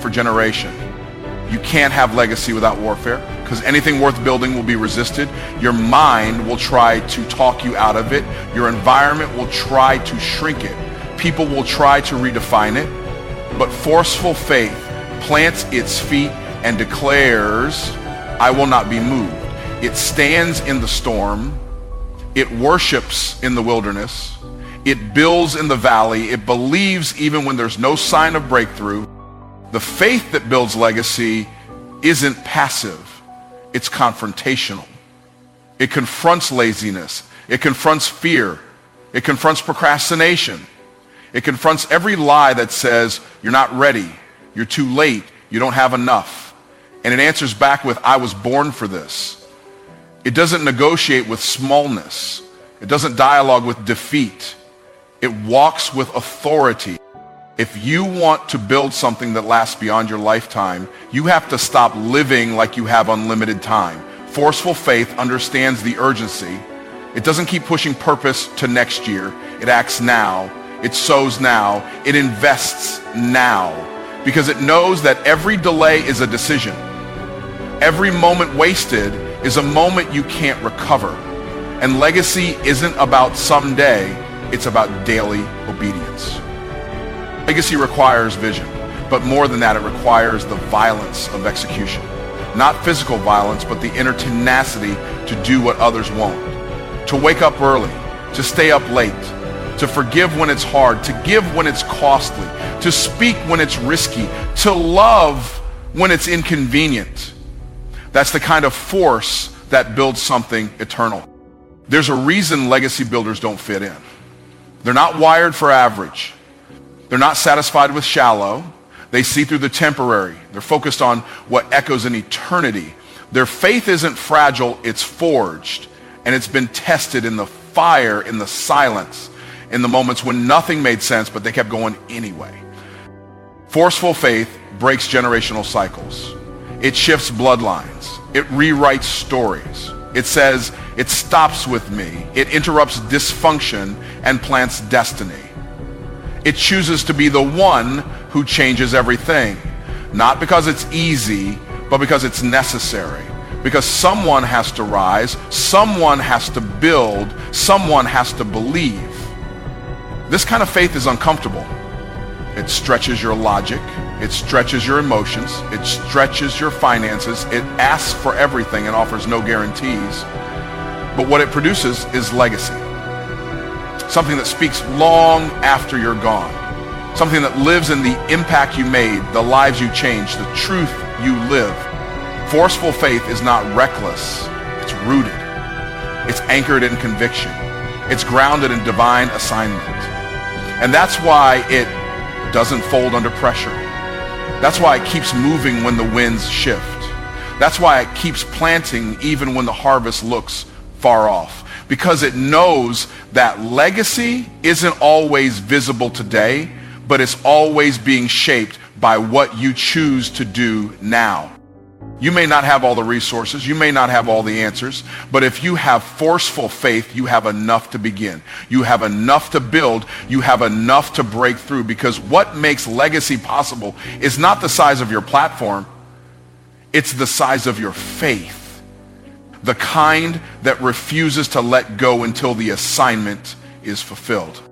for generation. You can't have legacy without warfare, because anything worth building will be resisted. Your mind will try to talk you out of it. Your environment will try to shrink it. People will try to redefine it. But forceful faith plants its feet and declares, I will not be moved. It stands in the storm. It worships in the wilderness. It builds in the valley. It believes even when there's no sign of breakthrough. The faith that builds legacy isn't passive. It's confrontational. It confronts laziness. It confronts fear. It confronts procrastination. It confronts every lie that says, you're not ready, you're too late, you don't have enough. And it answers back with, I was born for this. It doesn't negotiate with smallness. It doesn't dialogue with defeat. It walks with authority. If you want to build something that lasts beyond your lifetime, you have to stop living like you have unlimited time. Forceful faith understands the urgency. It doesn't keep pushing purpose to next year. It acts now. It sows now. It invests now. Because it knows that every delay is a decision. Every moment wasted is a moment you can't recover. And legacy isn't about someday. It's about daily obedience. Legacy requires vision, but more than that, it requires the violence of execution. Not physical violence, but the inner tenacity to do what others won't. To wake up early, to stay up late, to forgive when it's hard, to give when it's costly, to speak when it's risky, to love when it's inconvenient. That's the kind of force that builds something eternal. There's a reason legacy builders don't fit in. They're not wired for average. They're not satisfied with shallow. They see through the temporary. They're focused on what echoes in eternity. Their faith isn't fragile, it's forged. And it's been tested in the fire, in the silence, in the moments when nothing made sense, but they kept going anyway. Forceful faith breaks generational cycles. It shifts bloodlines. It rewrites stories. It says, it stops with me. It interrupts dysfunction and plants destiny. It chooses to be the one who changes everything. Not because it's easy, but because it's necessary. Because someone has to rise, someone has to build, someone has to believe. This kind of faith is uncomfortable. It stretches your logic. It stretches your emotions. It stretches your finances. It asks for everything and offers no guarantees. But what it produces is legacy. Something that speaks long after you're gone. Something that lives in the impact you made, the lives you changed, the truth you live. Forceful faith is not reckless. It's rooted. It's anchored in conviction. It's grounded in divine assignment. And that's why it doesn't fold under pressure. That's why it keeps moving when the winds shift. That's why it keeps planting even when the harvest looks far off. Because it knows that legacy isn't always visible today, but it's always being shaped by what you choose to do now. You may not have all the resources, you may not have all the answers, but if you have forceful faith, you have enough to begin. You have enough to build, you have enough to break through, because what makes legacy possible is not the size of your platform, it's the size of your faith. The kind that refuses to let go until the assignment is fulfilled.